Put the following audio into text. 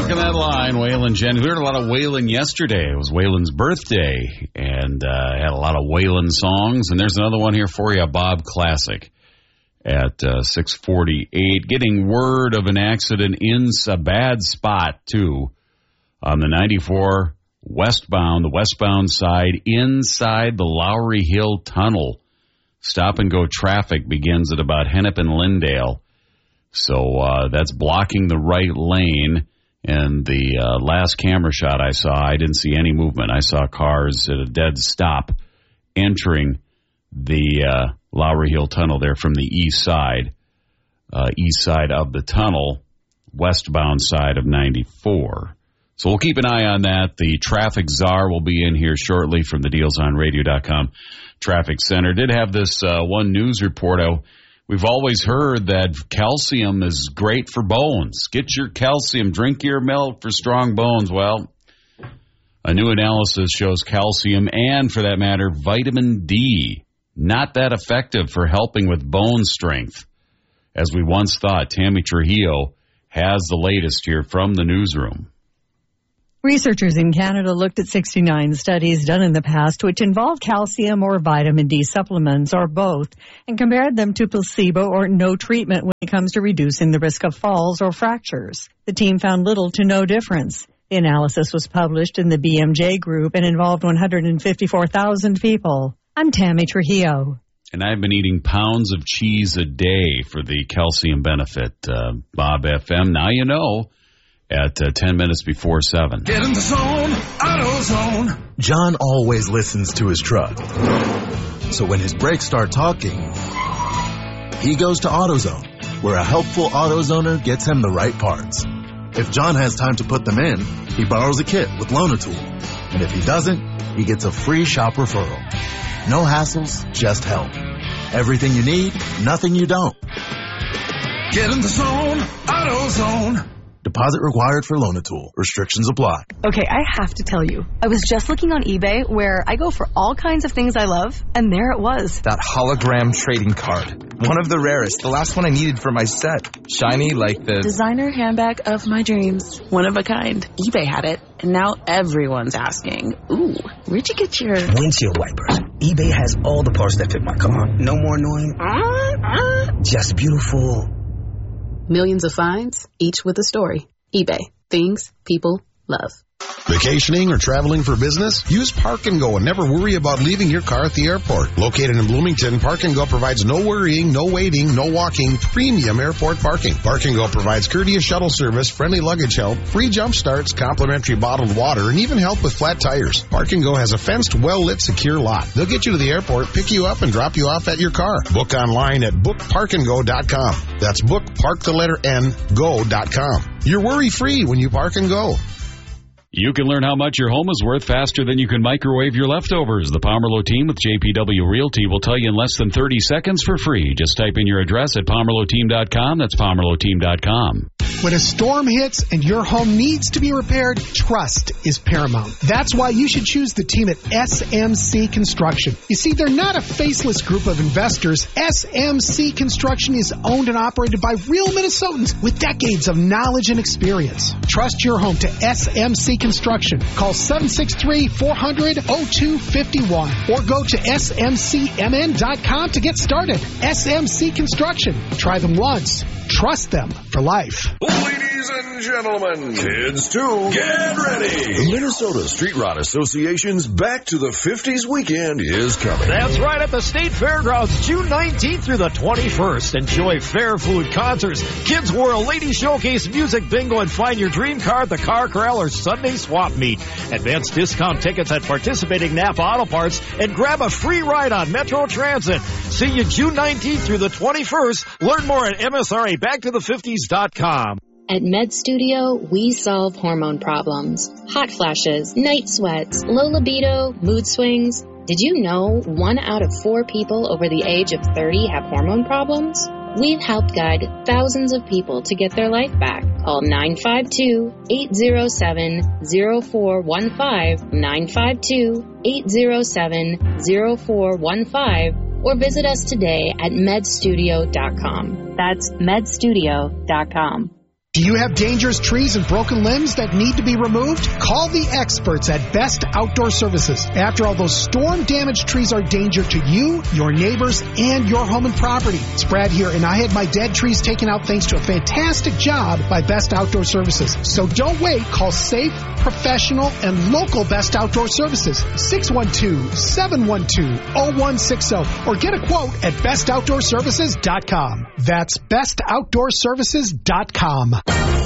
Walking that line, Waylon Jennings. We heard a lot of Waylon yesterday. It was Waylon's birthday, and had a lot of Waylon songs. And there's another one here for you, a Bob classic at 6:48. Getting word of an accident in a bad spot, too, on the 94 westbound, the westbound side, inside the Lowry Hill Tunnel. Stop-and-go traffic begins at about Hennepin-Lyndale. So that's blocking the right lane. And the last camera shot I saw, I didn't see any movement. I saw cars at a dead stop entering the Lowry Hill Tunnel there from the east side of the tunnel, westbound side of 94. So we'll keep an eye on that. The traffic czar will be in here shortly from the DealsOnRadio.com Traffic Center. Did have this one news report. We've always heard that calcium is great for bones. Get your calcium. Drink your milk for strong bones. Well, a new analysis shows calcium and, for that matter, vitamin D not that effective for helping with bone strength, as we once thought. Tammy Trujillo has the latest here from the newsroom. Researchers in Canada looked at 69 studies done in the past which involved calcium or vitamin D supplements or both and compared them to placebo or no treatment when it comes to reducing the risk of falls or fractures. The team found little to no difference. The analysis was published in the BMJ group and involved 154,000 people. I'm Tammy Trujillo. And I've been eating pounds of cheese a day for the calcium benefit. Bob FM, now you know. At 10 minutes before 7. Get in the zone, AutoZone. John always listens to his truck. So when his brakes start talking, he goes to AutoZone, where a helpful AutoZoner gets him the right parts. If John has time to put them in, he borrows a kit with Loan-A-Tool. And if he doesn't, he gets a free shop referral. No hassles, just help. Everything you need, nothing you don't. Get in the zone, AutoZone. Deposit required for Loan-A-Tool. Restrictions apply. Okay, I have to tell you. I was just looking on eBay where I go for all kinds of things I love, and there it was. That hologram trading card. One of the rarest. The last one I needed for my set. Shiny like the... designer handbag of my dreams. One of a kind. eBay had it, and now everyone's asking, ooh, where'd you get your... windshield wipers. eBay has all the parts that fit my car. No more annoying. Just beautiful... Millions of finds, each with a story. eBay. Things people love. Vacationing or traveling for business? Use Park and Go and never worry about leaving your car at the airport. Located in Bloomington, Park and Go provides no worrying, no waiting, no walking, premium airport parking. Park and Go provides courteous shuttle service, friendly luggage help, free jump starts, complimentary bottled water, and even help with flat tires. Park and Go has a fenced, well-lit, secure lot. They'll get you to the airport, pick you up, and drop you off at your car. Book online at bookparkandgo.com. That's bookpark_go.com. You're worry-free when you Park and Go. You can learn how much your home is worth faster than you can microwave your leftovers. The Pomerleau team with JPW Realty will tell you in less than 30 seconds for free. Just type in your address at PomerleauTeam.com. That's PomerleauTeam.com. When a storm hits and your home needs to be repaired, trust is paramount. That's why you should choose the team at SMC Construction. You see, they're not a faceless group of investors. SMC Construction is owned and operated by real Minnesotans with decades of knowledge and experience. Trust your home to SMC Construction. Call 763-400-0251 or go to smcmn.com to get started. SMC Construction. Try them once. Trust them for life. Ladies and gentlemen, kids too, get ready. The Minnesota Street Rod Association's Back to the 50s weekend is coming. That's right, at the State Fairgrounds, June 19th through the 21st. Enjoy fair food, concerts, Kids World, Lady Showcase, music, bingo, and find your dream car at the Car Corral or Sunday Swap Meet. Advance discount tickets at participating Napa Auto Parts and grab a free ride on Metro Transit. See you June 19th through the 21st. Learn more at MSRABackToThe50s.com. At Med Studio, we solve hormone problems. Hot flashes, night sweats, low libido, mood swings. Did you know 1 out of 4 people over the age of 30 have hormone problems? We've helped guide thousands of people to get their life back. Call 952-807-0415, 952-807-0415, or visit us today at medstudio.com. That's medstudio.com. Do you have dangerous trees and broken limbs that need to be removed? Call the experts at Best Outdoor Services. After all, those storm-damaged trees are a danger to you, your neighbors, and your home and property. It's Brad here, and I had my dead trees taken out thanks to a fantastic job by Best Outdoor Services. So don't wait. Call safe, professional, and local Best Outdoor Services. 612-712-0160 or get a quote at bestoutdoorservices.com. That's bestoutdoorservices.com.